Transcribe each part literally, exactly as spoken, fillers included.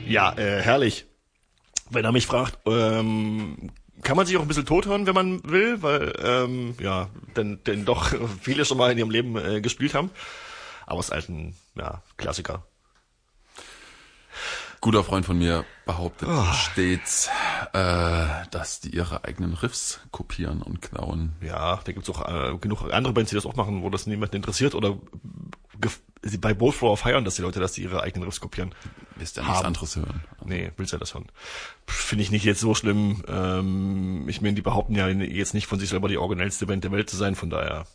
Ja, äh, herrlich. Wenn er mich fragt, ähm, kann man sich auch ein bisschen tot hören, wenn man will, weil, ähm, ja, denn, denn doch viele schon mal in ihrem Leben äh, gespielt haben. Aber es ist halt ein, ja, Klassiker. Guter Freund von mir behauptet Oh. stets, äh, dass die ihre eigenen Riffs kopieren und klauen. Ja, da gibt's auch äh, genug andere Bands, die das auch machen, wo das niemanden interessiert oder gef- bei Bolt Thrower feiern, dass die Leute, dass die ihre eigenen Riffs kopieren. Willst ja nichts Haben. anderes hören. Nee, willst ja das hören. Finde ich nicht jetzt so schlimm. Ähm, ich meine, die behaupten ja jetzt nicht von sich selber die originellste Band der Welt zu sein, von daher.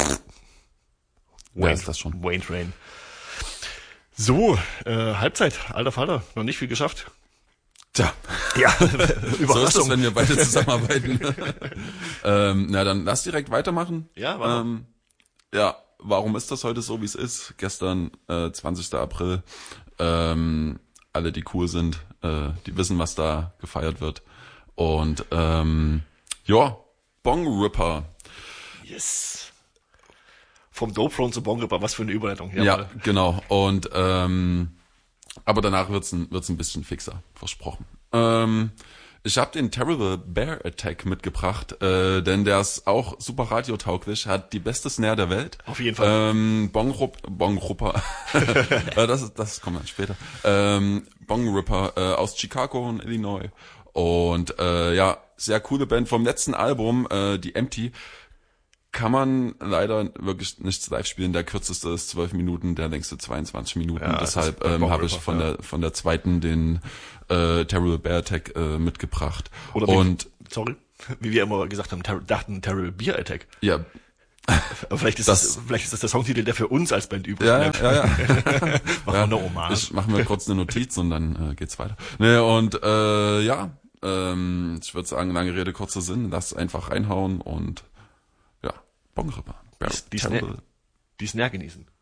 Wer ist das schon? Wayne Train. So, äh, Halbzeit, alter Falter, noch nicht viel geschafft. Tja, Ja, so ist Überraschung. das, wenn wir beide zusammenarbeiten. ähm, na, dann lass direkt weitermachen. Ja, warte. ähm, ja, warum ist das heute so, wie es ist? Gestern, äh, zwanzigster April. Ähm, alle, die cool sind, äh, die wissen, was da gefeiert wird. Und ähm, ja, Bong Ripper. Yes. Vom Dope Throne zu Bong Ripper, was für eine Überleitung. Ja, Ja, genau. Und ähm, aber danach wird's ein, wird's ein bisschen fixer, versprochen. Ähm, ich habe den Terrible Bear Attack mitgebracht, äh, denn der ist auch super radiotauglich, hat die beste Snare der Welt. Auf jeden Fall. Ähm, Bong Rup, Bong Ripper, äh, das, das kommt dann später. Ähm, Bong Ripper äh, aus Chicago und Illinois. Und äh, ja, sehr coole Band vom letzten Album, äh, die Empty. Kann man leider wirklich nicht live spielen. Der kürzeste ist zwölf Minuten, der längste zweiundzwanzig Minuten. Ja, Deshalb das ist ähm, habe ich von ja. der von der zweiten den äh, Terrible Bear Attack äh, mitgebracht. Oder wie, Und sorry, wie wir immer gesagt haben, ter- dachten Terrible Beer Attack. ja, Aber vielleicht ist Das- das, vielleicht ist das der Songtitel, der für uns als Band übrig ja, ja, bleibt. ja, ja. Machen wir ja. eine Hommage. Ich mache mir kurz eine Notiz und dann äh, geht's weiter. Ne, und äh, ja, ähm, ich würde sagen, lange Rede, kurzer Sinn. Lass einfach reinhauen und ja, Bong Ripper. Bear, Die, die, Terrible. Snare, die Snare genießen.